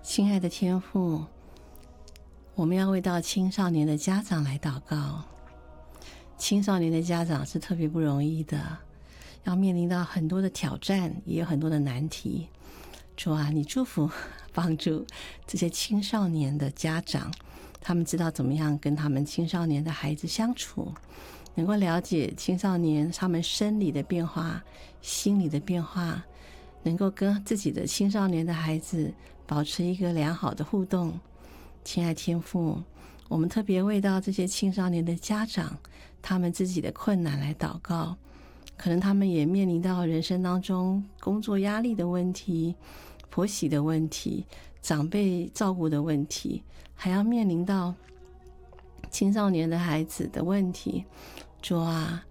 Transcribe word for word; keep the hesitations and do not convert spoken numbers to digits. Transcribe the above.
亲爱的天父，我们要为到青少年的家长来祷告。青少年的家长是特别不容易的，要面临到很多的挑战，也有很多的难题。主啊，你祝福帮助这些青少年的家长，他们知道怎么样跟他们青少年的孩子相处，能够了解青少年他们生理的变化、心理的变化，能够跟自己的青少年的孩子保持一个良好的互动。亲爱天父，我们特别为到这些青少年的家长，他们自己的困难来祷告。可能他们也面临到人生当中工作压力的问题、婆媳的问题、长辈照顾的问题，还要面临到青少年的孩子的问题。主啊，